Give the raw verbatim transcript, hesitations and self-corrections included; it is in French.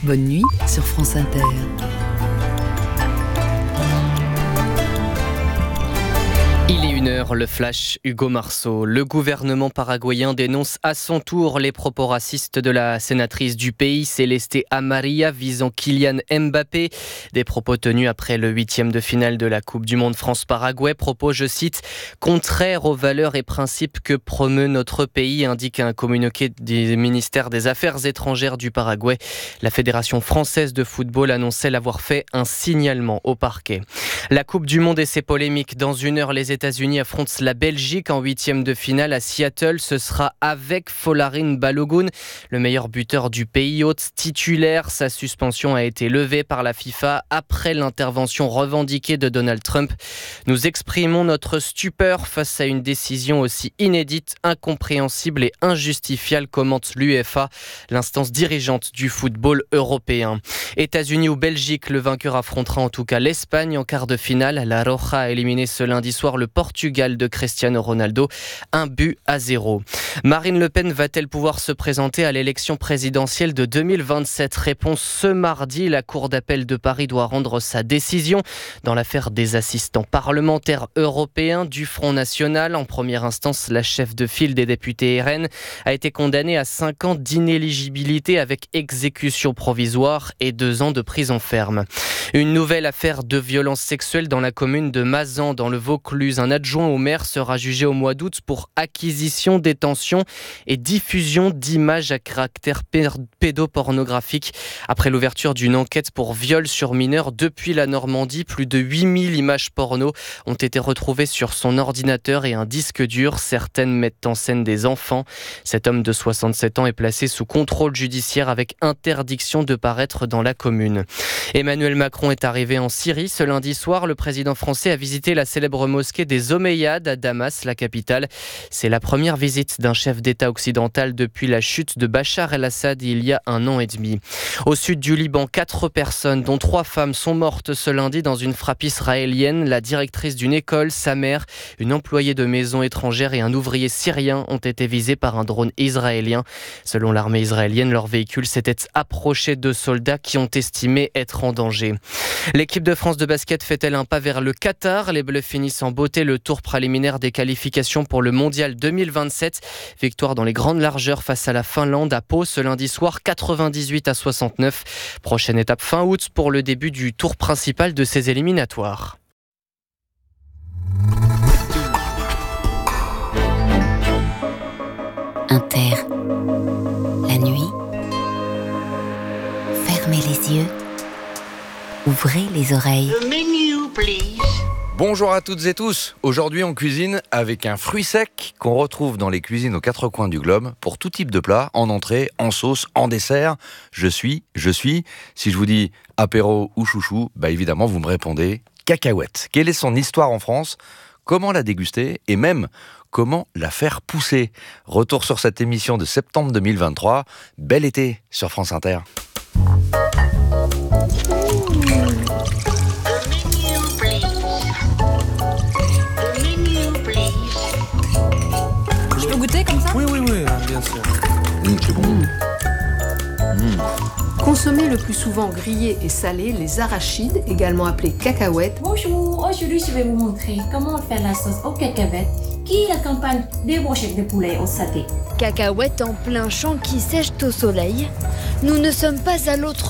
Bonne nuit sur France Inter. Il est une heure, le flash Hugo Marceau. Le gouvernement paraguayen dénonce à son tour les propos racistes de la sénatrice du pays, Celeste Amarilla, visant Kylian Mbappé. Des propos tenus après le huitième de finale de la Coupe du Monde France-Paraguay. Propos, je cite, contraires aux valeurs et principes que promeut notre pays, indique un communiqué du ministère des Affaires étrangères du Paraguay. La Fédération française de football annonçait l'avoir fait un signalement au parquet. La Coupe du Monde et ses polémiques. Dans une heure, les États-Unis affrontent la Belgique en huitième de finale à Seattle. Ce sera avec Folarin Balogun, le meilleur buteur du pays hôte titulaire. Sa suspension a été levée par la FIFA après l'intervention revendiquée de Donald Trump. Nous exprimons notre stupeur face à une décision aussi inédite, incompréhensible et injustifiable, commente l'U E F A, l'instance dirigeante du football européen. États-Unis ou Belgique, le vainqueur affrontera en tout cas l'Espagne en quart de finale. La Roja a éliminé ce lundi soir le Portugal de Cristiano Ronaldo, un but à zéro. Marine Le Pen va-t-elle pouvoir se présenter à l'élection présidentielle de deux mille vingt-sept? Réponse ce mardi. La Cour d'appel de Paris doit rendre sa décision dans l'affaire des assistants parlementaires européens du Front National. En première instance, la chef de file des députés R N a été condamnée à cinq ans d'inéligibilité avec exécution provisoire et deux ans de prison ferme. Une nouvelle affaire de violence sexuelle dans la commune de Mazan, dans le Vaucluse. Un adjoint au maire sera jugé au mois d'août pour acquisition, détention et diffusion d'images à caractère pédopornographique. Après l'ouverture d'une enquête pour viol sur mineur depuis la Normandie, plus de huit mille images porno ont été retrouvées sur son ordinateur et un disque dur. Certaines mettent en scène des enfants. Cet homme de soixante-sept ans est placé sous contrôle judiciaire avec interdiction de paraître dans la commune. Emmanuel Macron est arrivé en Syrie ce lundi soir. Le président français a visité la célèbre mosquée des Omeyyades à Damas, la capitale. C'est la première visite d'un chef d'État occidental depuis la chute de Bachar el-Assad il y a un an et demi. Au sud du Liban, quatre personnes, dont trois femmes, sont mortes ce lundi dans une frappe israélienne. La directrice d'une école, sa mère, une employée de maison étrangère et un ouvrier syrien ont été visés par un drone israélien. Selon l'armée israélienne, leur véhicule s'était approché de soldats qui ont estimé être en danger. L'équipe de France de basket fait-elle un pas vers le Qatar? Les Bleus finissent en beauté le tour préliminaire des qualifications pour le Mondial deux mille vingt-sept. Victoire dans les grandes largeurs face à la Finlande à Pau ce lundi soir, quatre-vingt-dix-huit à soixante-neuf. Prochaine étape fin août pour le début du tour principal de ces éliminatoires. Inter. La nuit. Fermez les yeux. Ouvrez les oreilles. The menu, please. Bonjour à toutes et tous. Aujourd'hui, on cuisine avec un fruit sec qu'on retrouve dans les cuisines aux quatre coins du globe pour tout type de plat, en entrée, en sauce, en dessert. Je suis, je suis. Si je vous dis apéro ou chouchou, bah évidemment, vous me répondez cacahuète. Quelle est son histoire en France? Comment la déguster? Et même, comment la faire pousser? Retour sur cette émission de septembre deux mille vingt-trois. Bel été sur France Inter. Je peux goûter comme ça? Oui, oui, oui, bien sûr. Mmh, c'est bon. Mmh. Mmh. Consommés le plus souvent grillés et salés, les arachides, également appelés cacahuètes. Bonjour, aujourd'hui je vais vous montrer comment faire la sauce aux cacahuètes qui accompagne des brochettes de poulet au saté. Cacahuètes en plein champ qui sèchent au soleil. Nous ne sommes pas à l'autre